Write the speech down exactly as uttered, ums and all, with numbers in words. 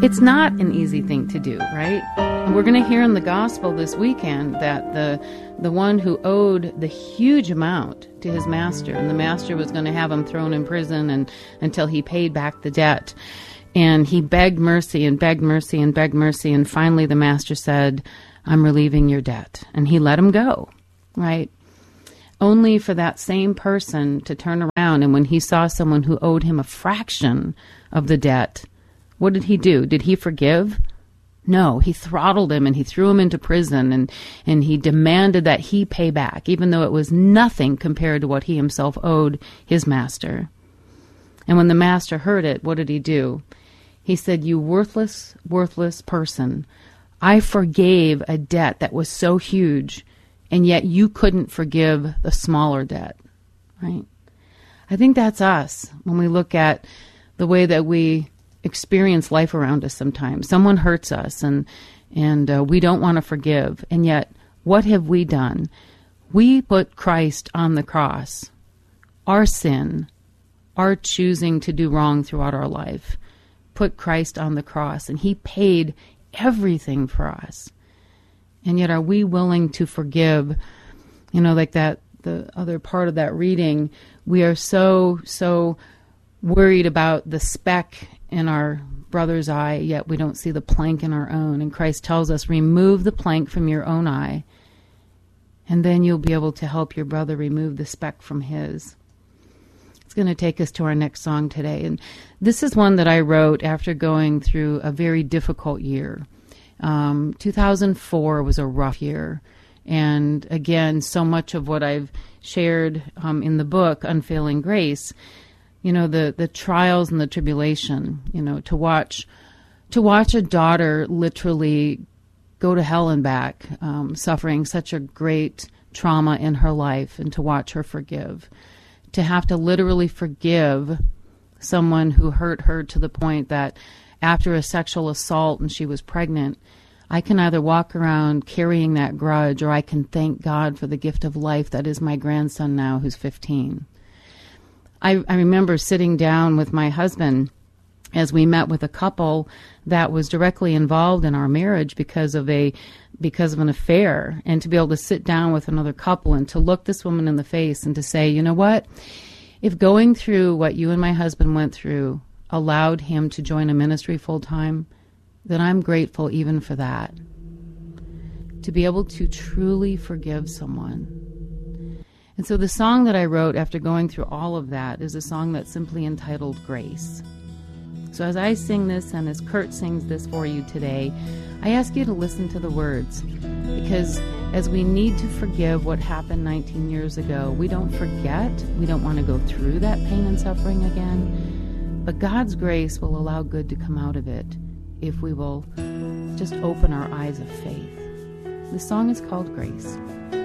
It's not an easy thing to do, right? And we're going to hear in the gospel this weekend that the the one who owed the huge amount to his master, and the master was going to have him thrown in prison and until he paid back the debt. And he begged mercy and begged mercy and begged mercy, and finally the master said, "I'm relieving your debt." And he let him go, right? Only for that same person to turn around, and when he saw someone who owed him a fraction of the debt, what did he do? Did he forgive? No, he throttled him and he threw him into prison, and, and he demanded that he pay back, even though it was nothing compared to what he himself owed his master. And when the master heard it, what did he do? He said, "You worthless, worthless person, I forgave a debt that was so huge, and yet you couldn't forgive the smaller debt," right? I think that's us when we look at the way that we experience life around us sometimes. Someone hurts us, and and uh, we don't want to forgive. And yet, what have we done? We put Christ on the cross. Our sin, our choosing to do wrong throughout our life, put Christ on the cross, and he paid everything for us. And yet, are we willing to forgive? You know, like that, the other part of that reading, we are so, so worried about the speck in our brother's eye, yet we don't see the plank in our own. And Christ tells us, remove the plank from your own eye, and then you'll be able to help your brother remove the speck from his. It's going to take us to our next song today. And this is one that I wrote after going through a very difficult year. Um, two thousand four was a rough year. And again, so much of what I've shared um, in the book, Unfailing Grace, you know, the, the trials and the tribulation, you know, to watch to watch a daughter literally go to hell and back, um, suffering such a great trauma in her life, and to watch her forgive. To have to literally forgive someone who hurt her to the point that after a sexual assault and she was pregnant, I can either walk around carrying that grudge, or I can thank God for the gift of life that is my grandson now, who's fifteen. I, I remember sitting down with my husband as we met with a couple that was directly involved in our marriage because of a because of an affair, and to be able to sit down with another couple and to look this woman in the face and to say, you know what, if going through what you and my husband went through allowed him to join a ministry full time, then I'm grateful even for that. To be able to truly forgive someone. And so the song that I wrote after going through all of that is a song that's simply entitled Grace. So as I sing this, and as Kurt sings this for you today, I ask you to listen to the words, because as we need to forgive what happened nineteen years ago, we don't forget, we don't want to go through that pain and suffering again, but God's grace will allow good to come out of it if we will just open our eyes of faith. The song is called Grace.